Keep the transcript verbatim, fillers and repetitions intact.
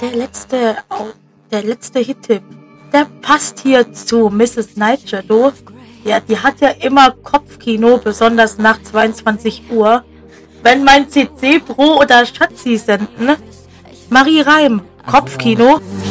der letzte, Au- der letzte Hit-Tipp, der passt hier zu Misses Nigel, du. Ja, die hat ja immer Kopfkino, besonders nach zweiundzwanzig Uhr. Wenn mein C C Pro oder Schatzi senden. Marie Reim, Kopfkino.